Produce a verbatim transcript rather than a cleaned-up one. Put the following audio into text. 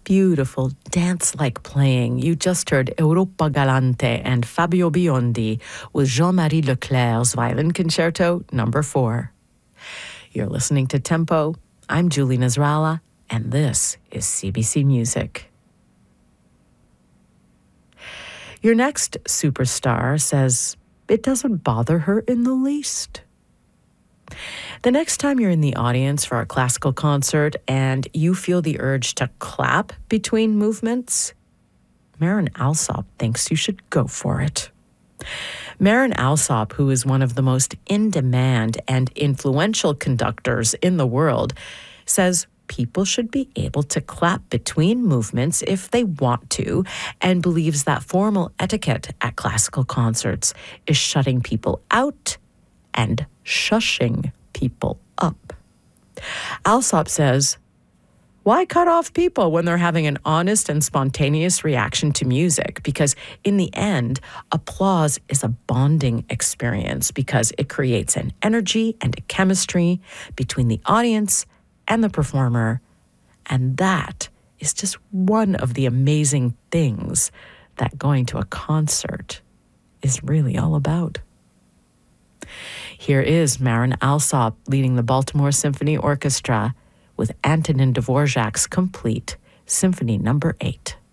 beautiful dance-like playing. You just heard Europa Galante and Fabio Biondi with Jean-Marie Leclerc's Violin Concerto number four. You're listening to Tempo. I'm Julie Nasrallah, and this is C B C Music. Your next superstar says it doesn't bother her in the least. The next time you're in the audience for a classical concert and you feel the urge to clap between movements, Marin Alsop thinks you should go for it. Marin Alsop, who is one of the most in-demand and influential conductors in the world, says people should be able to clap between movements if they want to, and believes that formal etiquette at classical concerts is shutting people out and shushing people up. Alsop says, why cut off people when they're having an honest and spontaneous reaction to music? Because in the end, applause is a bonding experience because it creates an energy and a chemistry between the audience and the performer. And that is just one of the amazing things that going to a concert is really all about. Here is Marin Alsop leading the Baltimore Symphony Orchestra with Antonin Dvorak's complete Symphony Number eight.